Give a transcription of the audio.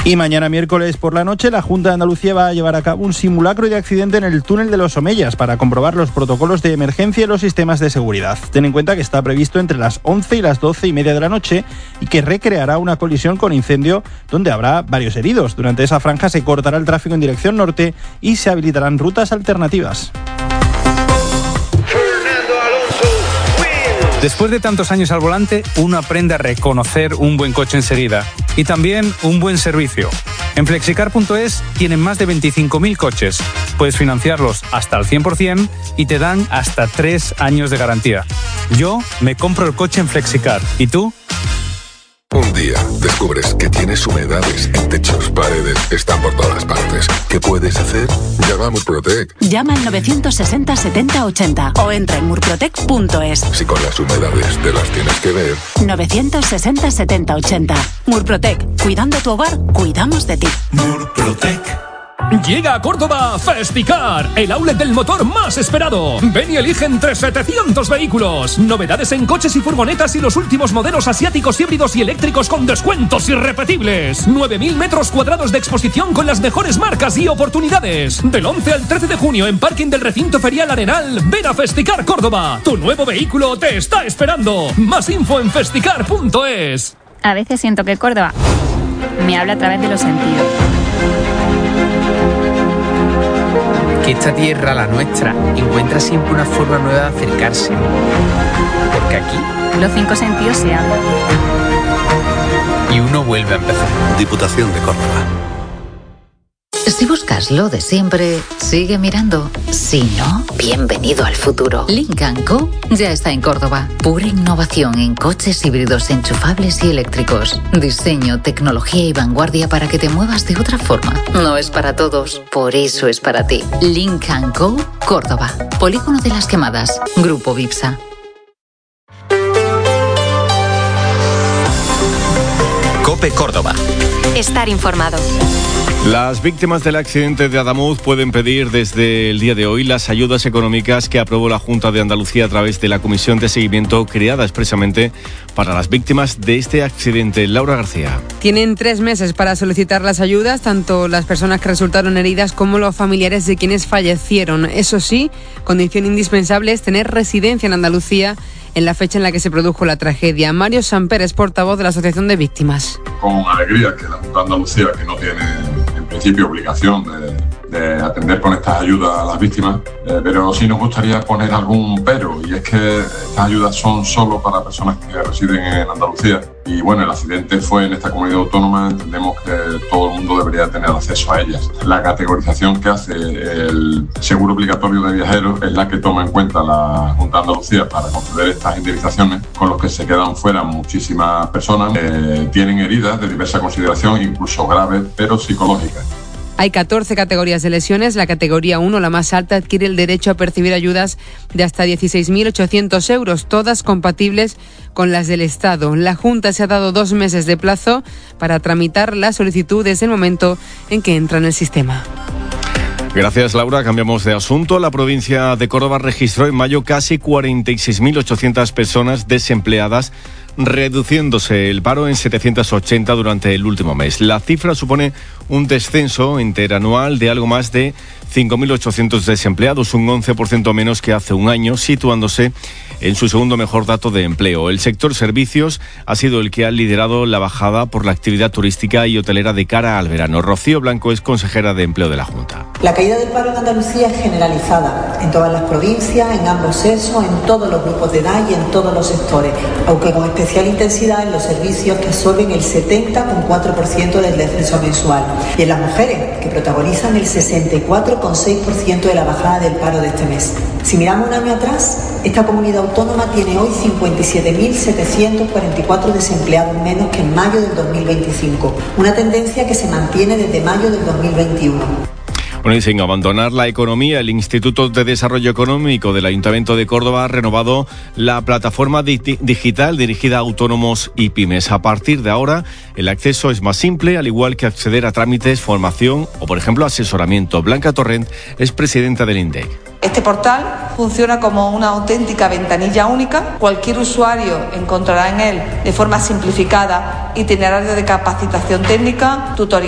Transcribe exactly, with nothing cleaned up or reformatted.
Y mañana miércoles por la noche la Junta de Andalucía va a llevar a cabo un simulacro de accidente en el túnel de los Omeyas para comprobar los protocolos de emergencia y los sistemas de seguridad. Ten en cuenta que está previsto entre las once y las doce y media de la noche y que recreará una colisión con incendio donde habrá varios heridos. Durante esa franja se cortará el tráfico en dirección norte y se habilitarán rutas alternativas. Después de tantos años al volante, uno aprende a reconocer un buen coche enseguida y también un buen servicio. En flexicar punto es tienen más de veinticinco mil coches. Puedes financiarlos hasta al cien por ciento y te dan hasta tres años de garantía. Yo me compro el coche en Flexicar. ¿Y tú? Un día descubres que tienes humedades en techos, paredes, están por todas partes. ¿Qué puedes hacer? Llama a Murprotec. Llama al novecientos sesenta setenta ochenta o entra en murprotec punto es. Si con las humedades te las tienes que ver. novecientos sesenta setenta ochenta. Murprotec. Cuidando tu hogar, cuidamos de ti. Murprotec. Llega a Córdoba Festicar, el outlet del motor más esperado. Ven y elige entre setecientos vehículos. Novedades en coches y furgonetas y los últimos modelos asiáticos, híbridos y eléctricos con descuentos irrepetibles. nueve mil metros cuadrados de exposición con las mejores marcas y oportunidades. Del once al trece de junio en parking del recinto ferial Arenal. Ven a Festicar Córdoba. Tu nuevo vehículo te está esperando. Más info en festicar punto es. A veces siento que Córdoba me habla a través de los sentidos. Que esta tierra, la nuestra, encuentra siempre una forma nueva de acercarse. Porque aquí los cinco sentidos se hablan. Y uno vuelve a empezar. Diputación de Córdoba. Si buscas lo de siempre, sigue mirando. Si no, bienvenido al futuro. Lynk and Co ya está en Córdoba. Pura innovación en coches híbridos enchufables y eléctricos. Diseño, tecnología y vanguardia para que te muevas de otra forma. No es para todos, por eso es para ti. Lynk and Co Córdoba. Polígono de las Quemadas. Grupo Vipsa. COPE Córdoba. Estar informado. Las víctimas del accidente de Adamuz pueden pedir desde el día de hoy las ayudas económicas que aprobó la Junta de Andalucía a través de la Comisión de Seguimiento creada expresamente para las víctimas de este accidente. Laura García. Tienen tres meses para solicitar las ayudas, tanto las personas que resultaron heridas como los familiares de quienes fallecieron. Eso sí, condición indispensable es tener residencia en Andalucía en la fecha en la que se produjo la tragedia. Mario Samper es portavoz de la Asociación de Víctimas. Con alegría que la Junta de Andalucía, que no tiene en principio obligación de, de atender con estas ayudas a las víctimas, eh, pero sí nos gustaría poner algún pero, y es que estas ayudas son solo para personas que residen en Andalucía. Y bueno, el accidente fue en esta comunidad autónoma, entendemos que todo el mundo debería tener acceso a ellas. La categorización que hace el seguro obligatorio de viajeros es la que toma en cuenta la Junta de Andalucía para conceder estas indemnizaciones, con los que se quedan fuera muchísimas personas que tienen heridas de diversa consideración, incluso graves, pero psicológicas. Hay catorce categorías de lesiones. La categoría uno, la más alta, adquiere el derecho a percibir ayudas de hasta dieciséis mil ochocientos euros, todas compatibles con las del Estado. La Junta se ha dado dos meses de plazo para tramitar la solicitud desde el momento en que entra en el sistema. Gracias, Laura. Cambiamos de asunto. La provincia de Córdoba registró en mayo casi cuarenta y seis mil ochocientas personas desempleadas, reduciéndose el paro en setecientos ochenta durante el último mes. La cifra supone un descenso interanual de algo más de cinco mil ochocientos desempleados, un once por ciento menos que hace un año, situándose en su segundo mejor dato de empleo. El sector servicios ha sido el que ha liderado la bajada por la actividad turística y hotelera de cara al verano. Rocío Blanco es consejera de Empleo de la Junta. La caída del paro en Andalucía es generalizada en todas las provincias, en ambos sexos, en todos los grupos de edad y en todos los sectores, aunque con especial intensidad en los servicios, que absorben el setenta coma cuatro por ciento del descenso mensual, y en las mujeres, que protagonizan el sesenta y cuatro coma seis por ciento de la bajada del paro de este mes. Si miramos un año atrás, esta comunidad autónoma tiene hoy cincuenta y siete mil setecientos cuarenta y cuatro desempleados menos que en mayo del dos mil veinticinco, una tendencia que se mantiene desde mayo del dos mil veintiuno. Bueno, y sin abandonar la economía, el Instituto de Desarrollo Económico del Ayuntamiento de Córdoba ha renovado la plataforma di- digital dirigida a autónomos y pymes. A partir de ahora, el acceso es más simple, al igual que acceder a trámites, formación o, por ejemplo, asesoramiento. Blanca Torrent es presidenta del INDEC. Este portal funciona como una auténtica ventanilla única. Cualquier usuario encontrará en él, de forma simplificada, itinerario de capacitación técnica, tutorial